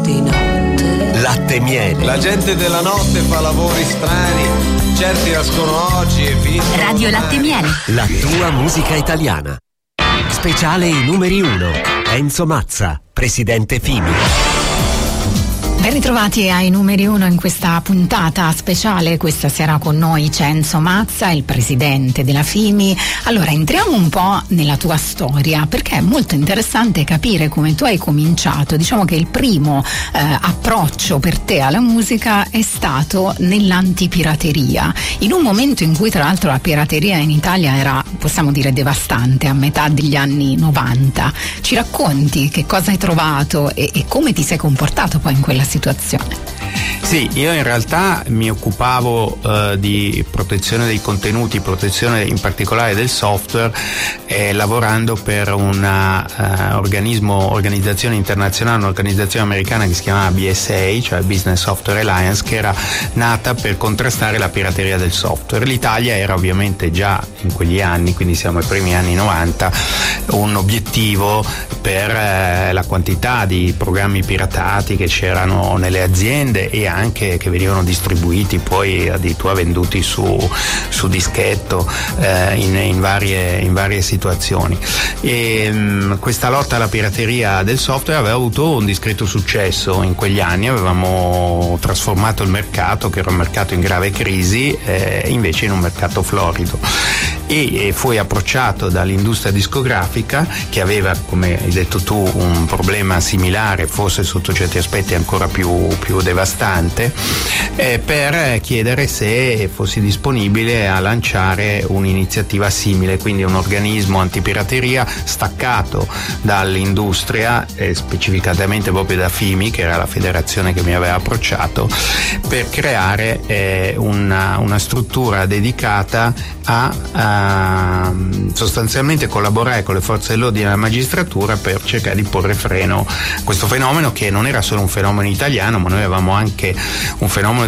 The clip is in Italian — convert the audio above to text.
di notte. Latte Miele. La gente della notte fa lavori strani, certi nascono oggi e finiscono Radio domani. Latte Miele. La tua musica italiana. Speciale i numeri 1. Enzo Mazza, presidente Fimi. Ben ritrovati ai numeri 1 in questa puntata speciale. Questa sera con noi c'è Enzo Mazza, il presidente della Fimi. Allora, entriamo un po' nella tua storia, perché è molto interessante capire come tu hai cominciato. Diciamo che il primo approccio per te alla musica è stato nell'antipirateria, in un momento in cui tra l'altro la pirateria in Italia era, possiamo dire, devastante, a metà degli anni 90. Ci racconti che cosa hai trovato e come ti sei comportato poi in quella situazione? Sì, io in realtà mi occupavo di protezione dei contenuti, protezione in particolare del software, lavorando per organizzazione internazionale, un'organizzazione americana che si chiamava BSA, cioè Business Software Alliance, che era nata per contrastare la pirateria del software. L'Italia era ovviamente già in quegli anni, quindi siamo ai primi anni 90, un obiettivo per la quantità di programmi piratati che c'erano nelle aziende e anche che venivano distribuiti poi addirittura venduti su dischetto in varie situazioni. E questa lotta alla pirateria del software aveva avuto un discreto successo in quegli anni. Avevamo trasformato il mercato, che era un mercato in grave crisi, invece in un mercato florido, e fu approcciato dall'industria discografica, che aveva, come hai detto tu, un problema similare, forse sotto certi aspetti ancora più devastante, per chiedere se fossi disponibile a lanciare un'iniziativa simile, quindi un organismo antipirateria staccato dall'industria, specificatamente proprio da Fimi, che era la federazione che mi aveva approcciato, per creare una struttura dedicata a sostanzialmente collaborare con le forze dell'ordine e la magistratura per cercare di porre freno a questo fenomeno, che non era solo un fenomeno italiano, ma noi avevamo anche un fenomeno